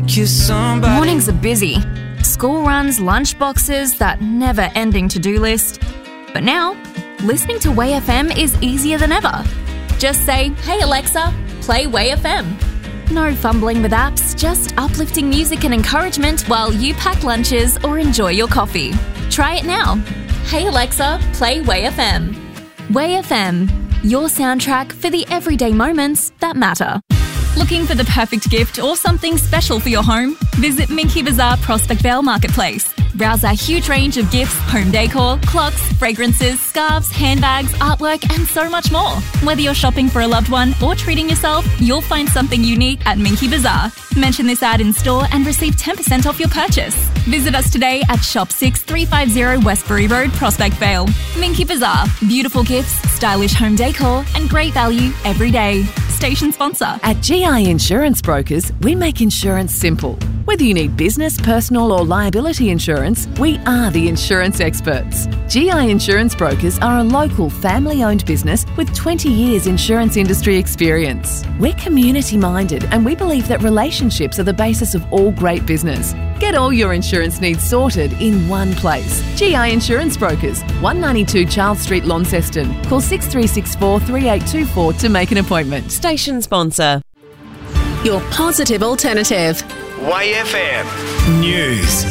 Mornings are busy. School runs, lunch boxes, that never-ending to-do list. But now, listening to Way FM is easier than ever. Just say, "Hey Alexa, play Way FM." No fumbling with apps, just uplifting music and encouragement while you pack lunches or enjoy your coffee. Try it now. Hey Alexa, play Way FM. Way FM, your soundtrack for the everyday moments that matter. Looking for the perfect gift or something special for your home? Visit Minky Bazaar Prospect Vale Marketplace. Browse our huge range of gifts, home decor, clocks, fragrances, scarves, handbags, artwork and so much more. Whether you're shopping for a loved one or treating yourself, you'll find something unique at Minky Bazaar. Mention this ad in store and receive 10% off your purchase. Visit us today at Shop 6350 Westbury Road, Prospect Vale. Minky Bazaar. Beautiful gifts, stylish home decor and great value every day. Station sponsor. At GI Insurance Brokers, we make insurance simple. Whether you need business, personal or liability insurance, we are the insurance experts. GI Insurance Brokers are a local family-owned business with 20 years insurance industry experience. We're community-minded and we believe that relationships are the basis of all great business. Get all your insurance needs sorted in one place. GI Insurance Brokers, 192 Charles Street, Launceston. Call 6364 3824 to make an appointment. Station sponsor. Your positive alternative. Way FM News.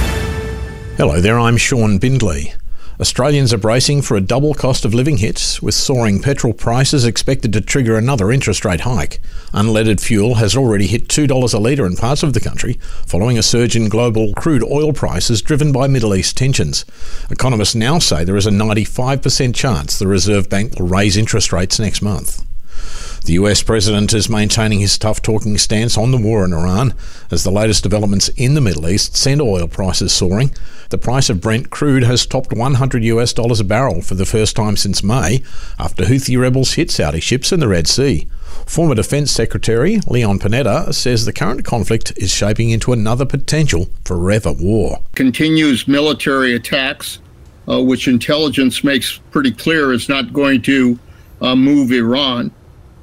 Hello there, I'm Sean Bindley. Australians are bracing for a double cost of living hit, with soaring petrol prices expected to trigger another interest rate hike. Unleaded fuel has already hit $2 a litre in parts of the country, following a surge in global crude oil prices driven by Middle East tensions. Economists now say there is a 95% chance the Reserve Bank will raise interest rates next month. The US president is maintaining his tough-talking stance on the war in Iran as the latest developments in the Middle East send oil prices soaring. The price of Brent crude has topped $100 a barrel for the first time since May after Houthi rebels hit Saudi ships in the Red Sea. Former Defence Secretary Leon Panetta says the current conflict is shaping into another potential forever war. Continues military attacks, which intelligence makes pretty clear is not going to move Iran.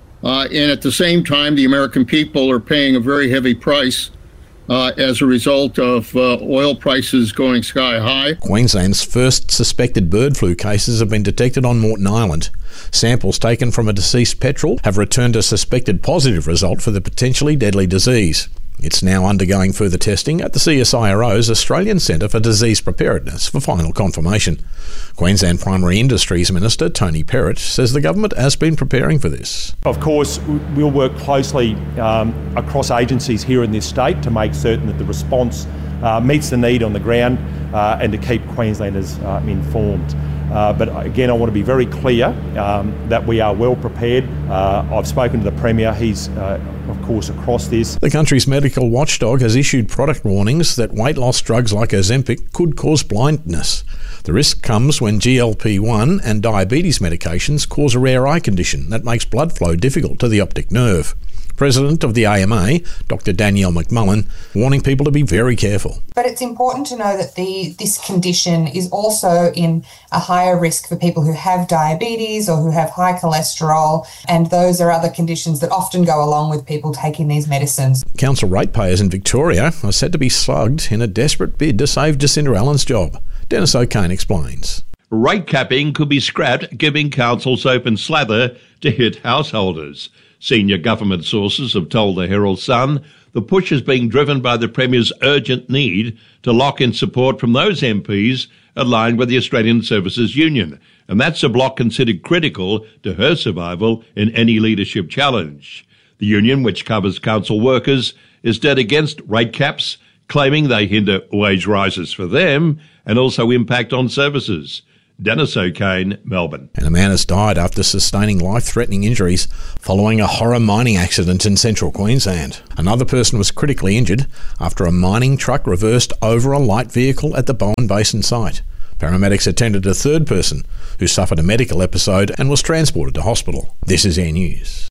And at the same time, the American people are paying a very heavy price as a result of oil prices going sky high. Queensland's first suspected bird flu cases have been detected on Moreton Island. Samples taken from a deceased petrel have returned a suspected positive result for the potentially deadly disease. It's now undergoing further testing at the CSIRO's Australian Centre for Disease Preparedness for final confirmation. Queensland Primary Industries Minister Tony Perrott says the government has been preparing for this. Of course, we'll work closely across agencies here in this state to make certain that the response meets the need on the ground and to keep Queenslanders informed. But again, I want to be very clear that we are well prepared. I've spoken to the Premier. He's, of course, across this. The country's medical watchdog has issued product warnings that weight loss drugs like Ozempic could cause blindness. The risk comes when GLP-1 and diabetes medications cause a rare eye condition that makes blood flow difficult to the optic nerve. President of the AMA, Dr. Danielle McMullen, warning people to be very careful. But it's important to know that this condition is also in a higher risk for people who have diabetes or who have high cholesterol, and those are other conditions that often go along with people taking these medicines. Council ratepayers in Victoria are said to be slugged in a desperate bid to save Jacinda Allen's job. Dennis O'Kane explains. Rate capping could be scrapped, giving councils open slather to hit householders. Senior government sources have told the Herald Sun the push is being driven by the Premier's urgent need to lock in support from those MPs aligned with the Australian Services Union, and that's a bloc considered critical to her survival in any leadership challenge. The union, which covers council workers, is dead against rate caps, claiming they hinder wage rises for them and also impact on services. Dennis O'Kane, Melbourne. And a man has died after sustaining life-threatening injuries following a horror mining accident in central Queensland. Another person was critically injured after a mining truck reversed over a light vehicle at the Bowen Basin site. Paramedics attended a third person who suffered a medical episode and was transported to hospital. This is Air News.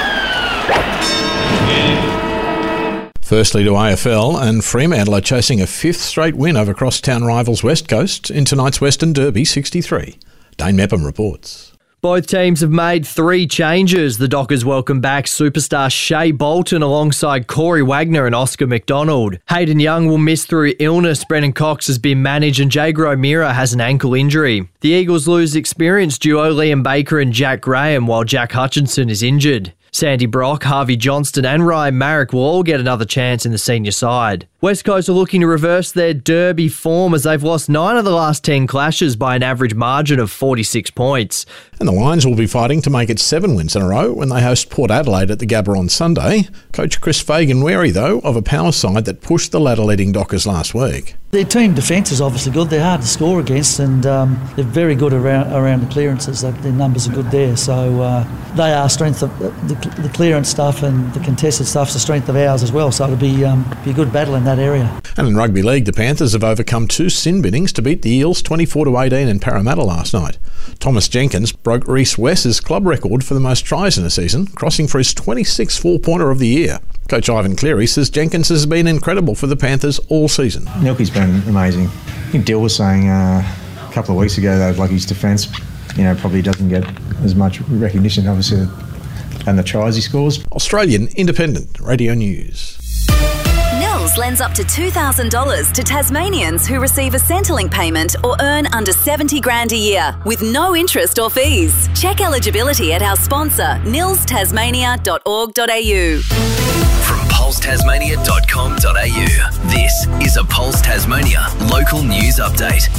Firstly to AFL, and Fremantle are chasing a fifth straight win over crosstown rivals West Coast in tonight's Western Derby 63. Dane Mepham reports. Both teams have made 3 changes. The Dockers welcome back superstar Shea Bolton alongside Corey Wagner and Oscar McDonald. Hayden Young will miss through illness. Brennan Cox has been managed and Jager O'Meara has an ankle injury. The Eagles lose experienced duo Liam Baker and Jack Graham while Jack Hutchinson is injured. Sandy Brock, Harvey Johnston and Ryan Marrick will all get another chance in the senior side. West Coast are looking to reverse their derby form as they've lost 9 of the last 10 clashes by an average margin of 46 points. And the Lions will be fighting to make it 7 wins in a row when they host Port Adelaide at the Gabba on Sunday. Coach Chris Fagan wary, though, of a power side that pushed the ladder-leading Dockers last week. Their team defence is obviously good. They're hard to score against and they're very good around the clearances. Their numbers are good there. So they are strength of the clearance stuff and the contested stuff's the strength of ours as well. So it'll be a good battle in that area. And in rugby league, the Panthers have overcome 2 sin binnings to beat the Eels 24-18 in Parramatta last night. Thomas Jenkins broke Reece West's club record for the most tries in a season, crossing for his 26th four-pointer of the year. Coach Ivan Cleary says Jenkins has been incredible for the Panthers all season. Milky's been amazing. I think Dill was saying a couple of weeks ago that his defence, probably doesn't get as much recognition, obviously, than the tries he scores. Australian Independent Radio News. Nils lends up to $2,000 to Tasmanians who receive a Centrelink payment or earn under $70,000 a year with no interest or fees. Check eligibility at our sponsor, nilstasmania.org.au. From pulsetasmania.com.au, this is a Pulse Tasmania local news update.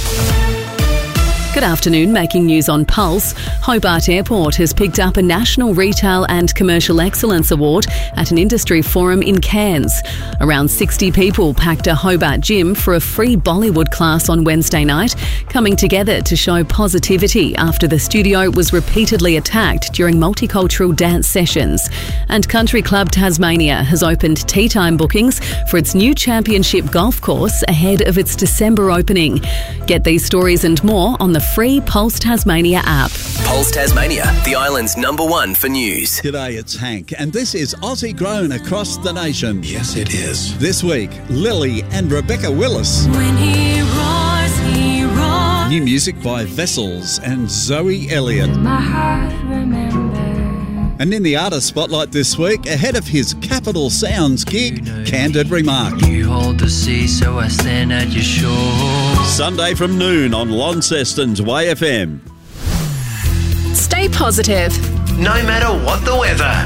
Good afternoon, making news on Pulse. Hobart Airport has picked up a National Retail and Commercial Excellence Award at an industry forum in Cairns. Around 60 people packed a Hobart gym for a free Bollywood class on Wednesday night, coming together to show positivity after the studio was repeatedly attacked during multicultural dance sessions. And Country Club Tasmania has opened tea time bookings for its new championship golf course ahead of its December opening. Get these stories and more on the free Pulse Tasmania app. Pulse Tasmania, the island's #1 for news. G'day, it's Hank, and this is Aussie Grown across the nation. Yes, it is. This week, Lily and Rebecca Willis. When he roars, he roars. New music by Vessels and Zoe Elliott. My heart remembers. And in the artist spotlight this week, ahead of his Capital Sounds gig, Candid Remark. You hold the sea, so I stand at your shore. Sunday from noon on Launceston's Way FM. Stay positive. No matter what the weather.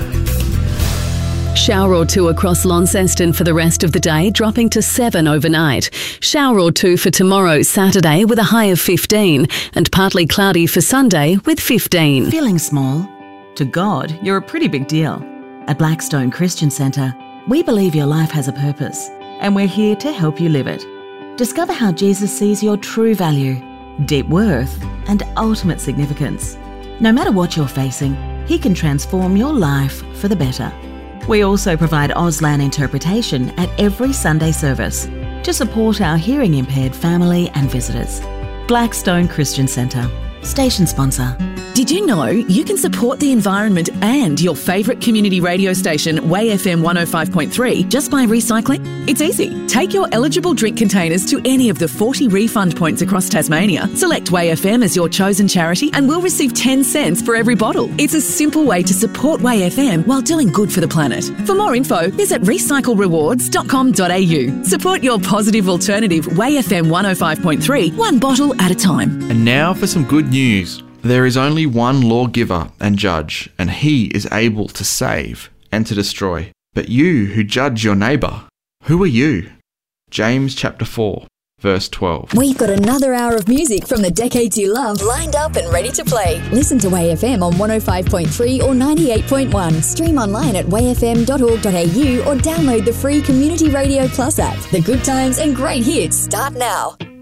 Shower or 2 across Launceston for the rest of the day, dropping to 7 overnight. Shower or 2 for tomorrow, Saturday, with a high of 15, and partly cloudy for Sunday with 15. Feeling small? To God, you're a pretty big deal. At Blackstone Christian Centre, we believe your life has a purpose, and we're here to help you live it. Discover how Jesus sees your true value, deep worth, and ultimate significance. No matter what you're facing, He can transform your life for the better. We also provide Auslan interpretation at every Sunday service to support our hearing impaired family and visitors. Blackstone Christian Centre, station sponsor. Did you know you can support the environment and your favourite community radio station, Way FM 105.3, just by recycling? It's easy. Take your eligible drink containers to any of the 40 refund points across Tasmania. Select Way FM as your chosen charity and we'll receive 10 cents for every bottle. It's a simple way to support Way FM while doing good for the planet. For more info, visit recyclerewards.com.au. Support your positive alternative, Way FM 105.3, one bottle at a time. And now for some good news. There is only one lawgiver and judge, and he is able to save and to destroy. But you who judge your neighbour, who are you? James chapter 4, verse 12. We've got another hour of music from the decades you love lined up and ready to play. Listen to WayFM on 105.3 or 98.1. Stream online at wayfm.org.au or download the free Community Radio Plus app. The good times and great hits start now.